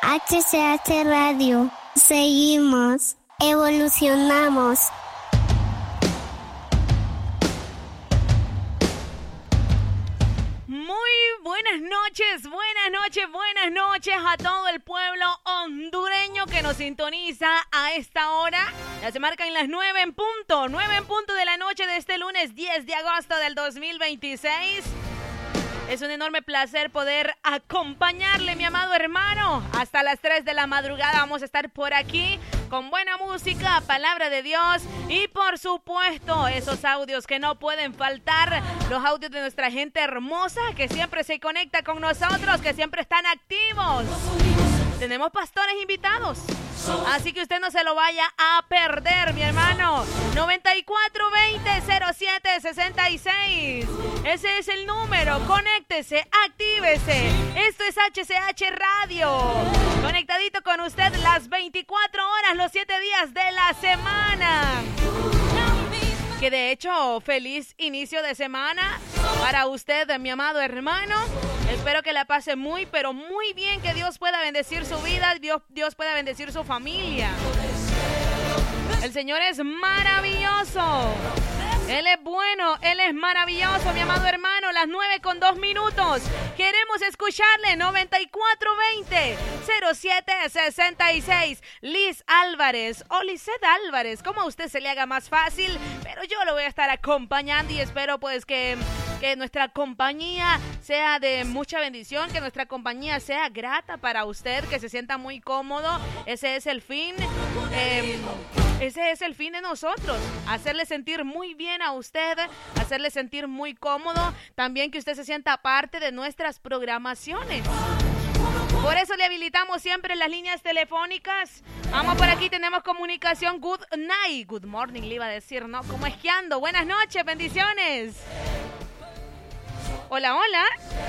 HCH Radio. Seguimos. Evolucionamos. Buenas noches a todo el pueblo hondureño que nos sintoniza a esta hora. Ya se marcan las 9 en punto de la noche de este lunes 10 de agosto del 2026. Es un enorme placer poder acompañarle, mi amado hermano. Hasta las 3 de la madrugada vamos a estar por aquí con buena música, palabra de Dios y por supuesto esos audios que no pueden faltar, los audios de nuestra gente hermosa que siempre se conecta con nosotros, que siempre están activos. Tenemos pastores invitados, así que usted no se lo vaya a perder, mi hermano. 9420-0766. Ese es el número. Conéctese, actívese. Esto es HCH Radio. Conectadito con usted las 24 horas, los 7 días de la semana. Que de hecho, feliz inicio de semana para usted, mi amado hermano. Espero que la pase muy, pero muy bien, que Dios pueda bendecir su vida, Dios pueda bendecir su familia. El Señor es maravilloso. Él es bueno, Él es maravilloso, mi amado hermano. Las 9:02. Queremos escucharle. 9420-0766. Liz Álvarez o Lisette Álvarez, como a usted se le haga más fácil, pero yo lo voy a estar acompañando y espero pues que nuestra compañía sea de mucha bendición, que nuestra compañía sea grata para usted, que se sienta muy cómodo. Ese es el fin. Ese es el fin de nosotros, hacerle sentir muy bien a usted, hacerle sentir muy cómodo, también que usted se sienta parte de nuestras programaciones. Por eso le habilitamos siempre las líneas telefónicas. Vamos por aquí, tenemos comunicación. Good night, good morning le iba a decir, ¿no? ¿Cómo es que ando? Buenas noches, bendiciones. Hola, hola.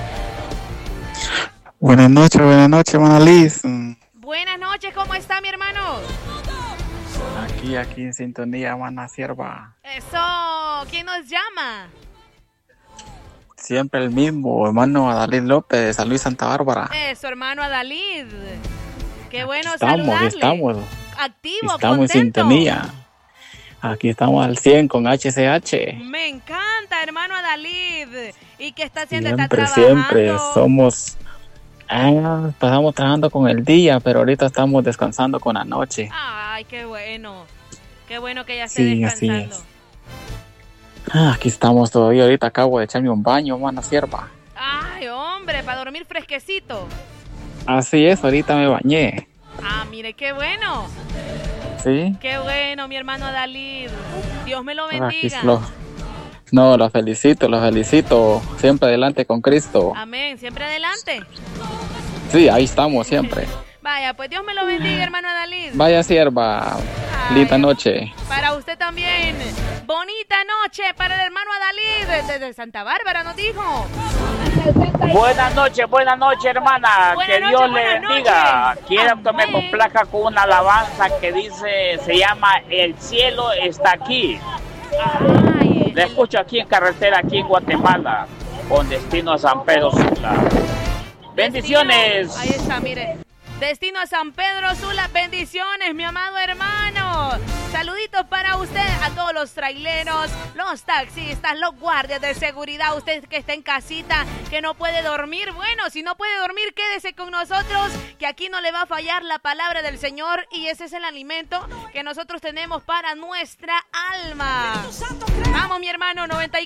Buenas noches, hermana Liz. Buenas noches, ¿cómo está mi hermano? Aquí en sintonía, hermana sierva. Eso, ¿quién nos llama? Siempre el mismo, hermano Adalid López de San Luis, Santa Bárbara. Eso, hermano Adalid. Qué bueno saludarle. Estamos activo, estamos contento. En sintonía. Aquí estamos al 100 con HCH. Me encanta, hermano Adalid. ¿Y qué está haciendo? Siempre, ¿Está trabajando? Siempre somos... pasamos trabajando con el día, pero ahorita estamos descansando con la noche. Ay, qué bueno. Qué bueno que ya esté descansando. Así es. Aquí estamos todavía. Ahorita acabo de echarme un baño, hermana sierva. Ay, hombre, para dormir fresquecito. Así es, ahorita me bañé. Mire, qué bueno. Sí. Qué bueno, mi hermano Adalid. Dios me lo bendiga. Lo felicito. Siempre adelante con Cristo. Amén, siempre adelante. Sí, ahí estamos siempre. Vaya, pues Dios me lo bendiga, hermano Adalid. Vaya sierva, linda noche. Para usted también, bonita noche para el hermano Adalid desde Santa Bárbara, nos dijo. Buenas noches, hermana. Que Dios le bendiga. Quiero que me complaca con una alabanza que dice, se llama El cielo está aquí. La escucho aquí en carretera, aquí en Guatemala, con destino a San Pedro Sula. Bendiciones. Ahí está, mire. Destino a San Pedro Sula, bendiciones, mi amado hermano. Saluditos para usted, a todos los traileros, los taxistas, los guardias de seguridad, usted que está en casita, que no puede dormir. Bueno, si no puede dormir, quédese con nosotros, que aquí no le va a fallar la palabra del Señor y ese es el alimento que nosotros tenemos para nuestra alma. Vamos, mi hermano,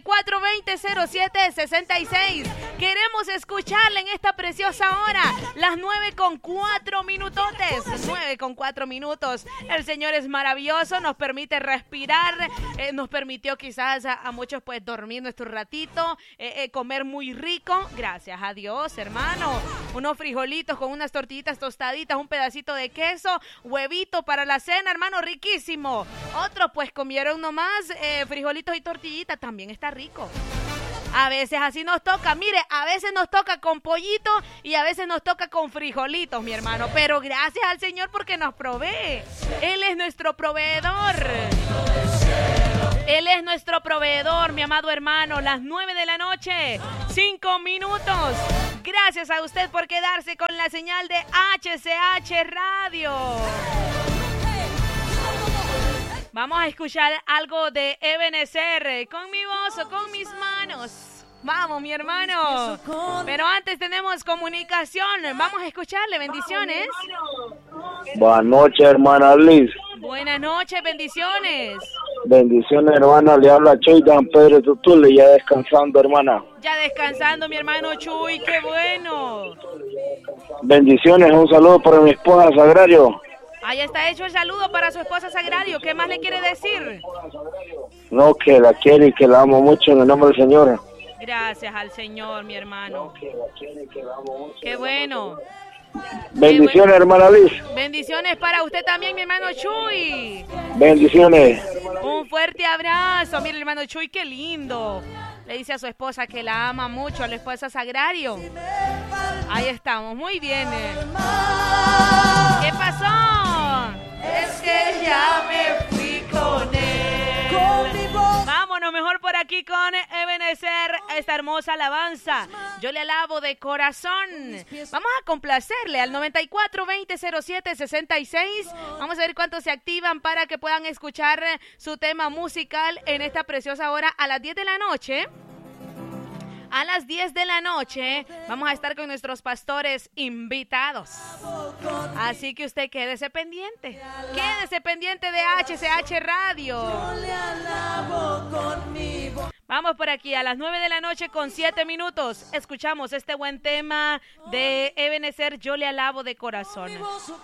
9420-0766. Queremos escucharle en esta preciosa hora, las 9:04. 9:04 minutos. El Señor es maravilloso, nos permite respirar, nos permitió quizás a muchos pues dormir nuestro ratito, comer muy rico, gracias a Dios, hermano. Unos frijolitos con unas tortillitas tostaditas, un pedacito de queso, huevito para la cena, hermano, riquísimo. Otros pues comieron nomás frijolitos y tortillitas, también está rico. A veces así nos toca, mire, a veces nos toca con pollito y a veces nos toca con frijolitos, mi hermano. Pero gracias al Señor porque nos provee. Él es nuestro proveedor. Él es nuestro proveedor, mi amado hermano. Las 9 de la noche, 5 minutos. Gracias a usted por quedarse con la señal de HCH Radio. Vamos a escuchar algo de Ebenezer, con mi voz o con mis manos. Vamos, mi hermano. Pero antes tenemos comunicación. Vamos a escucharle. Bendiciones. Buenas noches, hermana Liz. Buenas noches, bendiciones. Bendiciones, hermana. Le habla Chuy de San Pedro Tutule, ya descansando, hermana. Ya descansando, mi hermano Chuy. ¡Qué bueno! Bendiciones. Un saludo para mi esposa Sagrario. Ahí está hecho el saludo para su esposa Sagrario. ¿Qué más le quiere decir? No, que la quiere y que la amo mucho en el nombre del Señor. Gracias al Señor, mi hermano. Qué bueno. Bendiciones, hermana Liz. Bendiciones para usted también, mi hermano Chuy. Bendiciones. Un fuerte abrazo. Mira, hermano Chuy, qué lindo. Le dice a su esposa que la ama mucho, a la esposa Sagrario. Ahí estamos, muy bien. ¿Qué pasó? Es que ya me fui con él. Vámonos mejor por aquí con Ebenezer, esta hermosa alabanza. Yo le alabo de corazón. Vamos a complacerle al 94-20-07-66. Vamos a ver cuántos se activan para que puedan escuchar su tema musical en esta preciosa hora a las 10 de la noche. A las 10 de la noche vamos a estar con nuestros pastores invitados. Así que usted quédese pendiente. Quédese pendiente de HCH Radio. Vamos por aquí a las 9 de la noche con 7 minutos. Escuchamos este buen tema de Ebenezer, Yo le alabo de corazón.